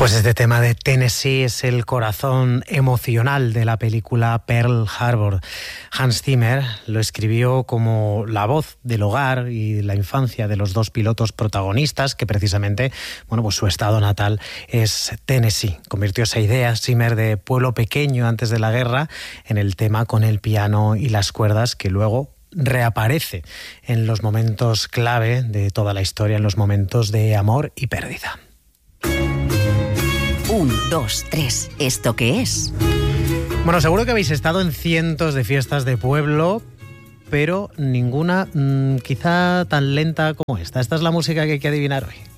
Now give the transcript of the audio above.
Pues este tema de Tennessee es el corazón emocional de la película Pearl Harbor. Hans Zimmer lo escribió como la voz del hogar y la infancia de los dos pilotos protagonistas, que precisamente, pues su estado natal es Tennessee. Convirtió esa idea, Zimmer, de pueblo pequeño antes de la guerra, en el tema con el piano y las cuerdas, que luego reaparece en los momentos clave de toda la historia, en los momentos de amor y pérdida. 1, 2, 3, ¿esto qué es? Bueno, seguro que habéis estado en cientos de fiestas de pueblo, pero ninguna quizá tan lenta como esta. Esta es la música que hay que adivinar hoy.